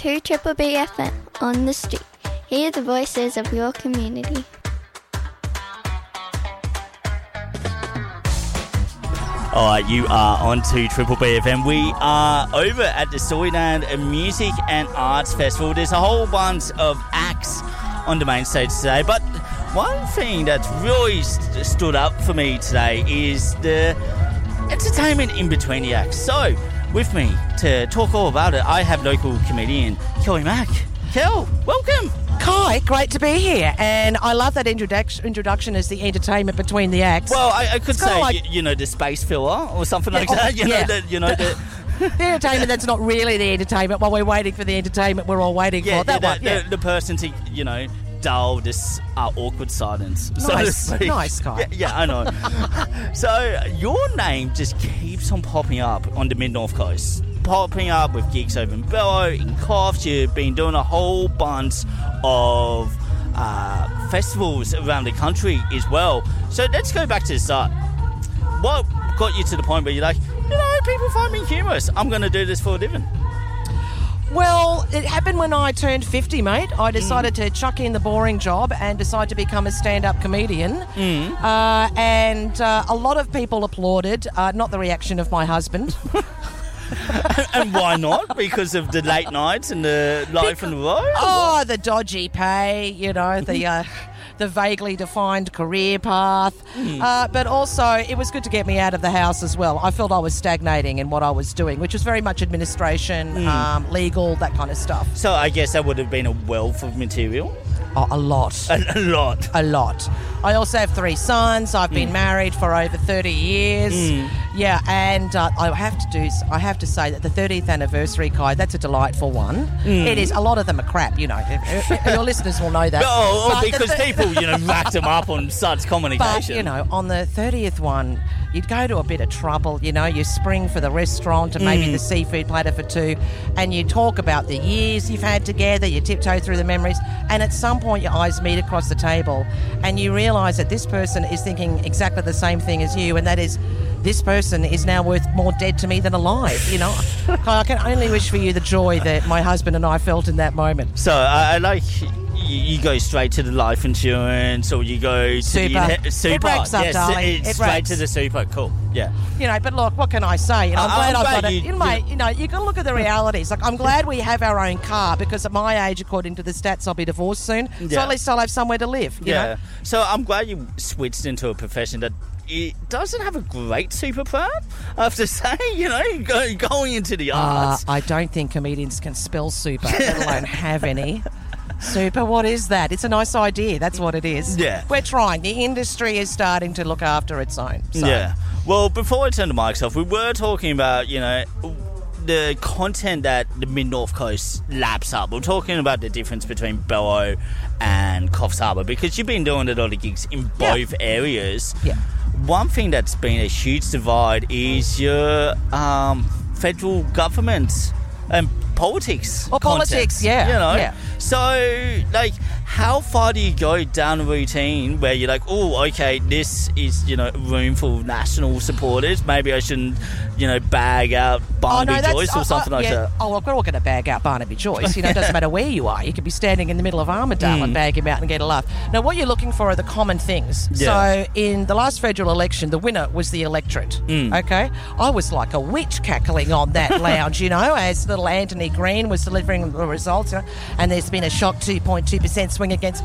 to Triple B FM on the street. Hear the voices of your community. All right, you are on to Triple B FM. We are over at the Storyland Music and Arts Festival. There's a whole bunch of acts on the main stage today, but one thing that's really stood up for me today is the entertainment in between the acts. So, with me to talk all about it, I have local comedian Kelly Mack. Kel, welcome. Kai, great to be here, and I love that introduction as the entertainment between the acts. Well, I could say, like, the space filler or something like that. The entertainment that's not really the entertainment while we're waiting for the entertainment we're all waiting for. The person to, dull this awkward silence. Nice, Kai. Yeah, I know. So, your name just keeps on popping up on the Mid-North Coast. Popping up with gigs over in Bello, in Coffs. You've been doing a whole bunch of festivals around the country as well. So let's go back to the start. What got you to the point where you're like, people find me humorous, I'm going to do this for a living? Well, it happened when I turned 50, mate. I decided to chuck in the boring job and decide to become a stand-up comedian. And a lot of people applauded, not the reaction of my husband. And why not? Because of the late nights and the life on the road? Oh, the dodgy pay, the vaguely defined career path. But also, it was good to get me out of the house as well. I felt I was stagnating in what I was doing, which was very much administration, legal, that kind of stuff. So I guess that would have been a wealth of material? Oh, a lot. A lot. A lot. I also have 3 sons. I've been married for over 30 years. Yeah, and I have to say that the 30th anniversary, Kai, that's a delightful one. It is. A lot of them are crap, Your listeners will know that. Because people, racked them up on such communication. But, on the 30th one, you'd go to a bit of trouble, you spring for the restaurant and maybe the seafood platter for 2, and you talk about the years you've had together, you tiptoe through the memories, and at some point your eyes meet across the table and you realise that this person is thinking exactly the same thing as you, and that is, this person is now worth more dead to me than alive, I can only wish for you the joy that my husband and I felt in that moment. So I like... You go straight to the life insurance, or you go to super. Super. It racks up, darling. It's straight to the super. Cool. Yeah. But look, what can I say? I'm glad I've got it. Mate, you got to look at the realities. Like, I'm glad we have our own car, because at my age, according to the stats, I'll be divorced soon. Yeah. So at least I'll have somewhere to live. You know? So I'm glad you switched into a profession that it doesn't have a great super plan, I have to say, going into the arts. I don't think comedians can spell super, let alone have any. Super, what is that? It's a nice idea. That's what it is. Yeah. We're trying. The industry is starting to look after its own. So. Yeah. Well, before I turn the mics off, we were talking about, the content that the Mid-North Coast laps up. We're talking about the difference between Bello and Coffs Harbour, because you've been doing a lot of gigs in both areas. Yeah. One thing that's been a huge divide is your federal government and politics. Or politics, yeah. Yeah. So, how far do you go down a routine where you're like, oh, okay, this is, room for national supporters. Maybe I shouldn't, bag out Barnaby Joyce or something like that. Oh, well, we're all going to bag out Barnaby Joyce. It doesn't matter where you are. You could be standing in the middle of Armidale and bag him out and get a laugh. Now, what you're looking for are the common things. Yeah. So, in the last federal election, the winner was the electorate. Okay? I was like a witch cackling on that lounge, as little Anthony Green was delivering the results. And there's been a shock 2.2% swing against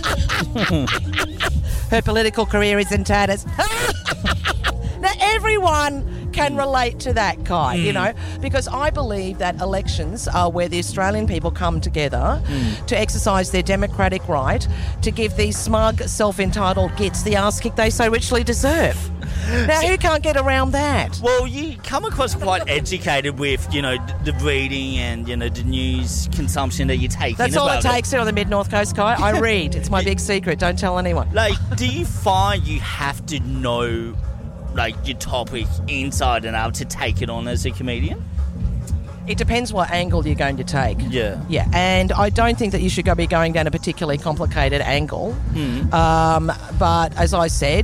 her political career is in tatters. Now everyone can relate to that, Kai, because I believe that elections are where the Australian people come together to exercise their democratic right to give these smug, self-entitled gits the arse kick they so richly deserve. Now, who can't get around that? Well, you come across quite educated with, the reading and, the news consumption that you take. That's all it takes here on the Mid-North Coast, Kai. I read. It's my big secret. Don't tell anyone. Do you find you have to know, your topic inside and out to take it on as a comedian? It depends what angle you're going to take. Yeah. Yeah, and I don't think that you should be going down a particularly complicated angle. But as I said,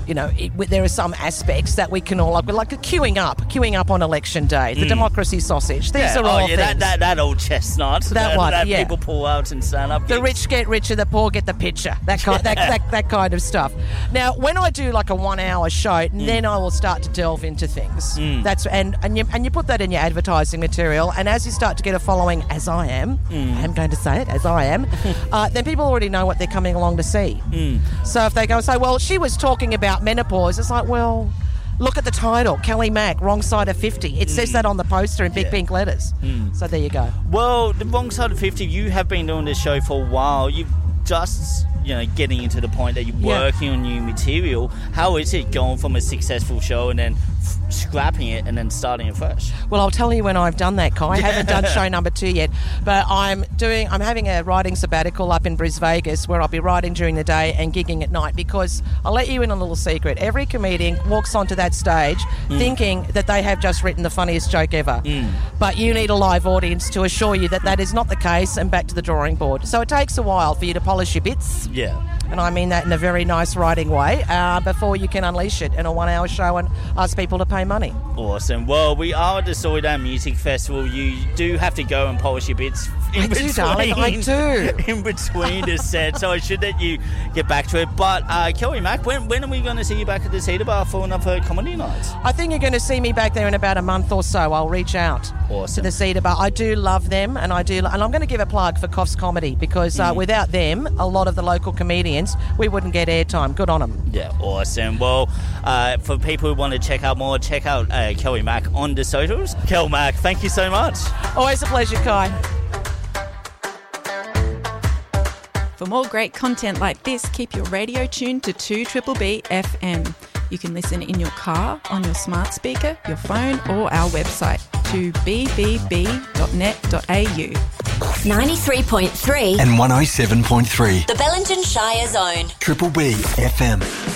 there are some aspects that we can all like queuing up on election day, the democracy sausage. These are all things. That old chestnut. That people pull out and stand up. The rich get richer, the poor get the picture. That kind of stuff. Now, when I do like a 1 hour show, then I will start to delve into things. That's and you put that in your advertising material, and as you start to get a following, as I am, I'm going to say it, as I am, then people already know what they're coming along to see. So if they go and say, well, she was talking about menopause, it's like, well, look at the title, Kelly Mack, Wrong Side of 50. It says that on the poster in big pink letters. So there you go. Well, the Wrong Side of 50, you have been doing this show for a while. You've just, getting into the point that you're working on new material. How is it going from a successful show and then scrapping it and then starting it fresh? Well, I'll tell you when I've done that, Kai. I haven't done show number 2 yet, but I'm having a writing sabbatical up in Bris Vegas where I'll be writing during the day and gigging at night, because I'll let you in a little secret. Every comedian walks onto that stage thinking that they have just written the funniest joke ever, but you need a live audience to assure you that is not the case, and back to the drawing board. So it takes a while for you to polish your bits. Yeah. And I mean that in a very nice writing way, before you can unleash it in a 1 hour show and ask people to pay money. Awesome. Well, we are at the Storydown Music Festival. You do have to go and polish your bits in between. I do, darling. I do. In between the set, so I should let you get back to it. But Kelly Mack, when are we going to see you back at the Cedar Bar for another comedy night? I think you're going to see me back there in about a month or so. I'll reach out to the Cedar Bar. I do love them, and I'm going to give a plug for Coffs Comedy, because without them, a lot of the local comedians, we wouldn't get airtime. Good on them. Yeah, awesome. Well, for people who want to check out more, check out Kelly Mack on the socials. Kel Mack, thank you so much. Always a pleasure, Kai. For more great content like this, keep your radio tuned to 2BBB FM. You can listen in your car, on your smart speaker, your phone, or our website, 2bbb.net.au. 93.3 and 107.3. The Bellingen Shire Zone. Triple B FM.